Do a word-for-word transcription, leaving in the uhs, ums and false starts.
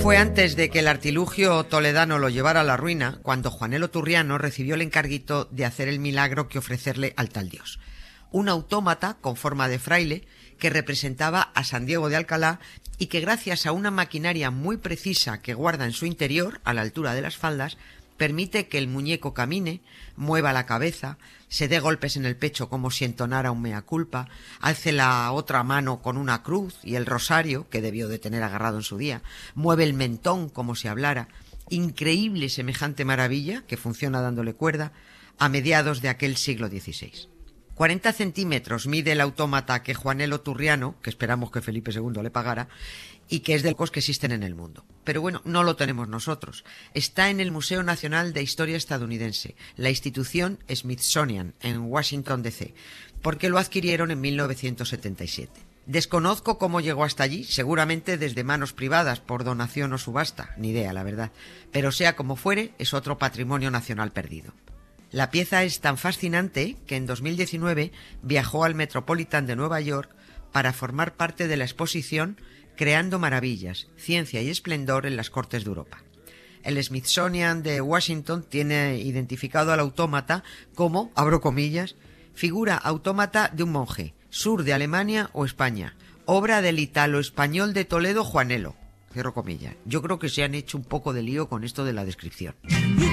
Fue antes de que el artilugio toledano lo llevara a la ruina cuando Juanelo Turriano recibió el encarguito de hacer el milagro que ofrecerle al tal Dios. Un autómata con forma de fraile que representaba a San Diego de Alcalá y que gracias a una maquinaria muy precisa que guarda en su interior, a la altura de las faldas, permite que el muñeco camine, mueva la cabeza, se dé golpes en el pecho como si entonara un mea culpa, alce la otra mano con una cruz y el rosario, que debió de tener agarrado en su día, mueve el mentón como si hablara. Increíble semejante maravilla, que funciona dándole cuerda, a mediados de aquel siglo dieciséis. cuarenta centímetros mide el autómata que Juanelo Turriano, que esperamos que Felipe segundo le pagara, y que es de los que existen en el mundo. Pero bueno, no lo tenemos nosotros. Está en el Museo Nacional de Historia Estadounidense, la institución Smithsonian, en Washington, D C, porque lo adquirieron en mil novecientos setenta y siete. Desconozco cómo llegó hasta allí, seguramente desde manos privadas, por donación o subasta, ni idea, la verdad. Pero sea como fuere, es otro patrimonio nacional perdido. La pieza es tan fascinante que en dos mil diecinueve viajó al Metropolitan de Nueva York para formar parte de la exposición Creando Maravillas, Ciencia y Esplendor en las Cortes de Europa. El Smithsonian de Washington tiene identificado al autómata como, abro comillas, figura autómata de un monje, sur de Alemania o España, obra del italo-español de Toledo Juanelo, cierro comillas. Yo creo que se han hecho un poco de lío con esto de la descripción.